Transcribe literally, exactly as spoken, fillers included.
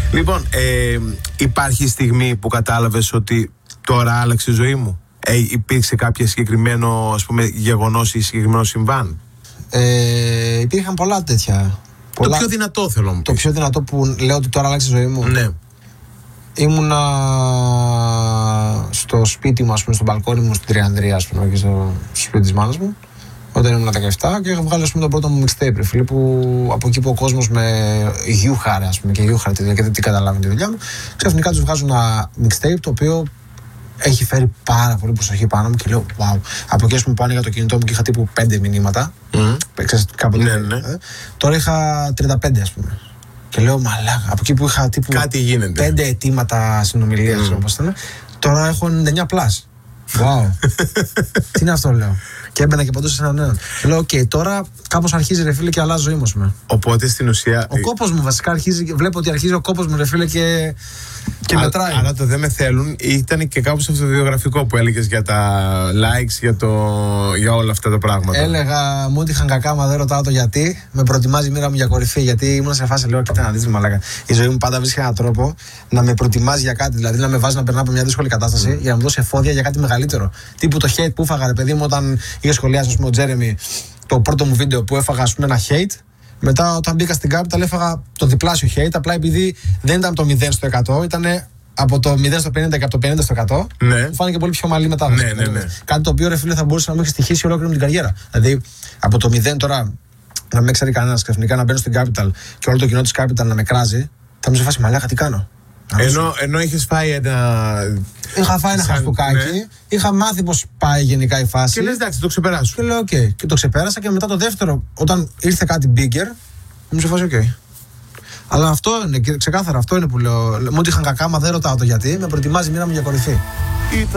Λοιπόν, ε, υπάρχει στιγμή που κατάλαβες ότι τώρα άλλαξε η ζωή μου? Ε, υπήρξε κάποιο συγκεκριμένο, ας πούμε, γεγονός ή συγκεκριμένο συμβάν? Ε, υπήρχαν πολλά τέτοια. Πολλά... Το πιο δυνατό θέλω μου. Το πιο δυνατό που λέω ότι τώρα άλλαξε η ζωή μου. Ναι. Ήμουνα στο σπίτι μου, ας πούμε, στο μπαλκόνι μου, στην Τριανδρία, ας πούμε, και στο, στο σπίτι της μάνας μου, όταν ήμουν δεκαεπτά, και είχα βγάλει, ας πούμε, το πρώτο μου mixtape, ρε φίλε, που από εκεί που ο κόσμος με γιούχαρε, ας πούμε, και γιούχαρε τη δουλειά και δεν την καταλάβει τη δουλειά μου, ξαφνικά τους βγάζω ένα mixtape το οποίο έχει φέρει πάρα πολύ προσοχή πάνω μου και λέω wow. Από εκεί που πάνε για το κινητό μου και είχα τύπου πέντε μηνύματα. Mm. Ξέρεις, κάποτε, ναι, ναι. Ε, τώρα είχα τριάντα πέντε, ας πούμε. Και λέω μαλάκα. Από εκεί που είχα τύπου κάτι γίνεται. πέντε αιτήματα συνομιλίας, mm. όπως ήταν, τώρα έχω ενενήντα εννιά πλας. Wow. Τι είναι αυτό, λέω. Και έμπαινα και παντού σε έναν νέο. Και λέω, οκ, okay, τώρα κάπως αρχίζει, ρε φίλε, και αλλάζει ζωή μου. Οπότε στην ουσία. Ο κόπος μου βασικά αρχίζει. Βλέπω ότι αρχίζει ο κόπος μου, ρε φίλε, και. Και Α, μετράει. Αλλά το δεν με θέλουν ήταν και κάπως αυτοβιογραφικό που έλεγες για τα likes, για, το, για όλα αυτά τα πράγματα. Έλεγα, μου είχαν κακά, μα δεν ρωτάω το γιατί. Με προετοιμάζει η μοίρα μου για κορυφή. Γιατί ήμουν σε φάση, λέω, κοίτα να δεις, μαλάκα. Η ζωή μου πάντα βρίσκει έναν τρόπο να με προετοιμάζει για κάτι. Δηλαδή να με βάζει να περνάω από μια δύσκολη κατάσταση mm. για να μου δώσει εφόδια για κάτι μεγαλύτερο. Τύπου το hate που έφαγα, ρε παιδί μου, όταν είχε σχολιάσει, ας πούμε, ο Τζέρεμι το πρώτο μου βίντεο που έφαγα, ας πούμε, ένα hate. Μετά, όταν μπήκα στην Capital, έφαγα το διπλάσιο hate. Απλά επειδή δεν ήταν το μηδέν στο εκατό, ήταν από το μηδέν στο πενήντα και από το πενήντα στο εκατό. Ναι. Μου φάνηκε πολύ πιο ομαλή μετάβαση. Ναι, ναι, ναι. Κάτι το οποίο, ρε φίλε, θα μπορούσε να μου έχει στοιχήσει ολόκληρη μου την καριέρα. Δηλαδή, από το μηδέν τώρα, να με ξέρει κανένα, ξαφνικά να μπαίνω στην Capital και όλο το κοινό τη Capital να με κράζει, θα μου σε φάσει μαλάκα, τι κάνω. Ενώ, ενώ είχες φάει ένα. Είχα φάει ένα χαστούκάκι, ναι. Είχα μάθει πώς πάει γενικά η φάση. Και λες, εντάξει, το ξεπεράσω. Και λέω, οκ. Okay. Και το ξεπέρασα και μετά το δεύτερο, όταν ήρθε κάτι bigger, μου σε φάση, οκ. Okay. Αλλά αυτό είναι, ξεκάθαρα αυτό είναι που λέω. Μου ότι είχαν κακά, μα δεν ρωτάω το γιατί. Με προετοιμάζει η μοίρα μου για κορυφή.